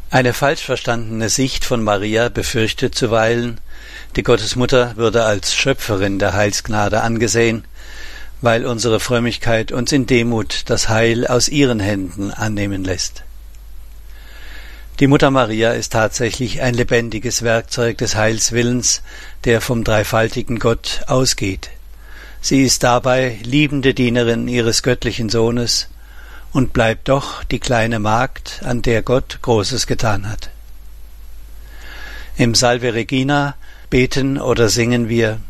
Eine falsch verstandene Sicht von Maria befürchtet zuweilen, die Gottesmutter würde als Schöpferin der Heilsgnade angesehen, weil unsere Frömmigkeit uns in Demut das Heil aus ihren Händen annehmen lässt. Die Mutter Maria ist tatsächlich ein lebendiges Werkzeug des Heilswillens, der vom dreifaltigen Gott ausgeht. Sie ist dabei liebende Dienerin ihres göttlichen Sohnes und bleibt doch die kleine Magd, an der Gott Großes getan hat. Im Salve Regina beten oder singen wir: